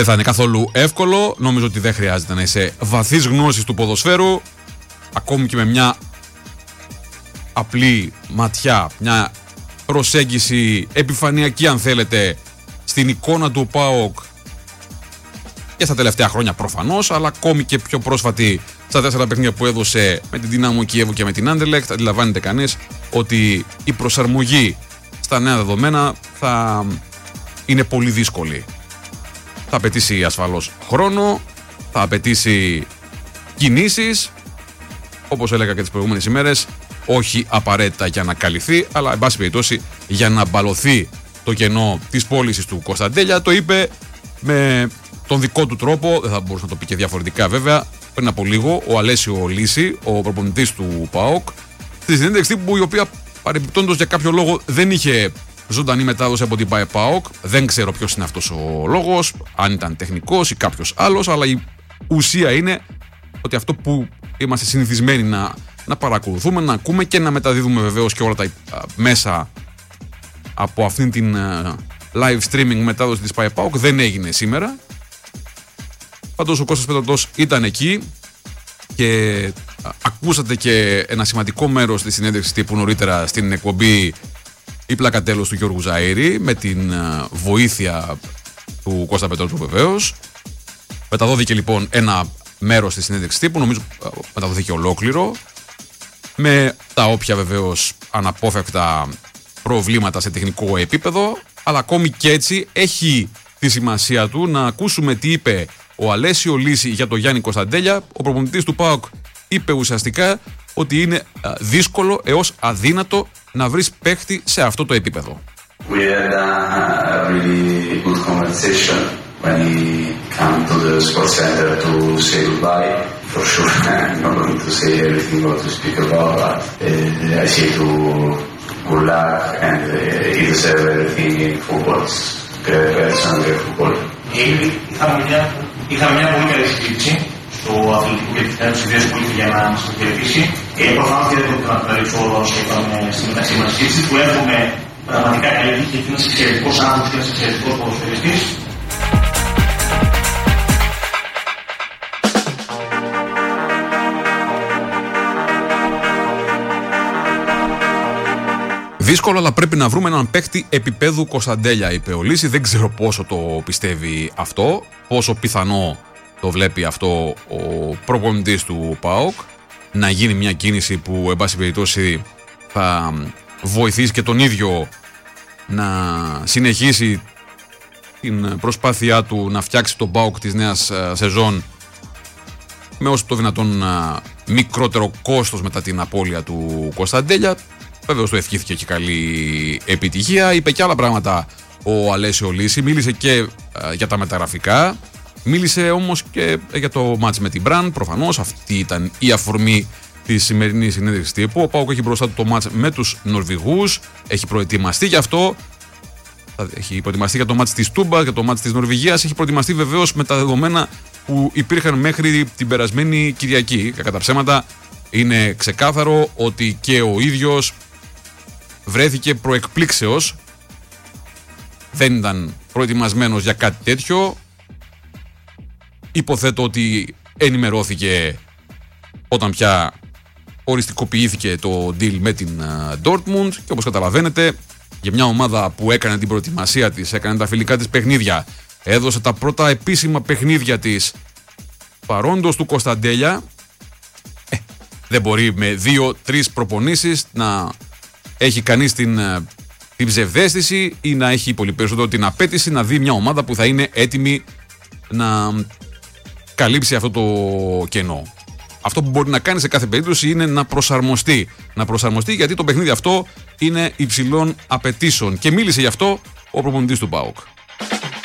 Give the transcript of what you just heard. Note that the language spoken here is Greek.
Δεν θα είναι καθόλου εύκολο. Νομίζω ότι δεν χρειάζεται να είσαι βαθύς γνώσης του ποδοσφαίρου. Ακόμη και με μια απλή ματιά, μια προσέγγιση επιφανειακή αν θέλετε στην εικόνα του ΠΑΟΚ και στα τελευταία χρόνια προφανώς, αλλά ακόμη και πιο πρόσφατη στα 4 παιχνίδια που έδωσε με την Δυνάμο Κιέβου και με την Άντερλεχτ, αντιλαμβάνεται κανείς ότι η προσαρμογή στα νέα δεδομένα θα είναι πολύ δύσκολη. Θα απαιτήσει ασφαλώς χρόνο, θα απαιτήσει κινήσεις, όπως έλεγα και τις προηγούμενες ημέρες, όχι απαραίτητα για να καλυφθεί, αλλά εν πάση περιπτώσει για να μπαλωθεί το κενό της πώλησης του Κωνσταντέλια. Το είπε με τον δικό του τρόπο, δεν θα μπορούσε να το πει και διαφορετικά βέβαια, πριν από λίγο ο Αλέσιο Λύση, ο προπονητής του ΠΑΟΚ, στη συνέντευξη που η οποία παρεμπιπτόντως για κάποιο λόγο δεν είχε ζωντανή μετάδοση από την ΠΑΟΚ. Δεν ξέρω ποιος είναι αυτός ο λόγος, αν ήταν τεχνικός ή κάποιος άλλος, αλλά η ουσία είναι ότι αυτό που είμαστε συνηθισμένοι να παρακολουθούμε, να ακούμε και να μεταδίδουμε βεβαίως και όλα τα μέσα από αυτήν την live streaming μετάδοση της ΠΑΟΚ δεν έγινε σήμερα. Πάντως ο Κώστας Πετρωτός ήταν εκεί και ακούσατε και ένα σημαντικό μέρος της συνέντευξης τύπου νωρίτερα στην εκπομπή «Η πλάκα τέλος» του Γιώργου Ζαΐρη με την βοήθεια του Κώστα Πετρωτού βεβαίως. Μεταδόθηκε λοιπόν ένα μέρος της συνέντευξης τύπου, νομίζω μεταδόθηκε ολόκληρο, με τα όποια βεβαίως αναπόφευκτα προβλήματα σε τεχνικό επίπεδο, αλλά ακόμη και έτσι έχει τη σημασία του να ακούσουμε τι είπε ο Αλέσιο Λύση για τον Γιάννη Κωνσταντέλια. Ο προπονητής του ΠΑΟΚ είπε ουσιαστικά ότι είναι δύσκολο έως αδύνατο να βρεις παίχτη σε αυτό το επίπεδο. We had a really good conversation when he came to the sports center to say goodbye. For sure, I'm not going to say everything what to speak about, but I say to good luck and he deserves everything in football. Great person, great football. Είχαμε μια πολύ καλή συζήτηση στο αθλητικό και τις ιδέες που ήρθε για να μας υπηρετήσει. Προφανώς και δεν μπορείτε να περίπτω όλο όσο είπαμε στη μεταξύ μας συζήτηση, που εύχομαι πραγματικά καλή τύχη και ένας εξαιρετικός άνθρωπος και ένας εξαιρετικός ποδοσφαιριστής. Δύσκολο, αλλά πρέπει να βρούμε έναν παίκτη επίπεδου Κωνσταντέλια, είπε ο Λύση. Δεν ξέρω πόσο το πιστεύει αυτό, πόσο πιθανό το βλέπει αυτό ο προπονητής του ΠΑΟΚ, να γίνει μια κίνηση που εν πάση περιπτώσει θα βοηθήσει και τον ίδιο να συνεχίσει την προσπάθειά του να φτιάξει τον ΠΑΟΚ της νέας σεζόν με όσο το δυνατόν μικρότερο κόστος μετά την απώλεια του Κωνσταντέλια. Βέβαιως το ευχήθηκε και καλή επιτυχία. Είπε και άλλα πράγματα ο Αλέσιο Λύση. Μίλησε και για τα μεταγραφικά. Μίλησε όμως και για το μάτς με την Μπραν. Προφανώς αυτή ήταν η αφορμή της σημερινής συνέντευξης τύπου. Ο ΠΑΟΚ έχει μπροστά του το μάτς με τους Νορβηγούς. Έχει προετοιμαστεί γι' αυτό. Έχει προετοιμαστεί για το μάτς της Τούμπας, για το μάτς της Νορβηγίας. Έχει προετοιμαστεί βεβαίως με τα δεδομένα που υπήρχαν μέχρι την περασμένη Κυριακή. Κατά ψέματα είναι ξεκάθαρο ότι και ο ίδιος βρέθηκε προεκπλήξεως. Δεν ήταν προετοιμασμένος για κάτι τέτοιο. Υποθέτω ότι ενημερώθηκε όταν πια οριστικοποιήθηκε το deal με την Dortmund και όπως καταλαβαίνετε για μια ομάδα που έκανε την προετοιμασία της, έκανε τα φιλικά της παιχνίδια, έδωσε τα πρώτα επίσημα παιχνίδια της παρόντος του Κωνσταντέλια, δεν μπορεί με 2-3 προπονήσεις να έχει κανείς την ψευδαίσθηση ή να έχει πολύ περισσότερο την απέτηση να δει μια ομάδα που θα είναι έτοιμη να καλύψει αυτό το κενό. Αυτό που μπορεί να κάνει σε κάθε περίπτωση είναι να προσαρμοστεί. Να προσαρμοστεί γιατί το παιχνίδι αυτό είναι υψηλών απαιτήσεων. Και μίλησε γι' αυτό ο προπονητής του ΠΑΟΚ.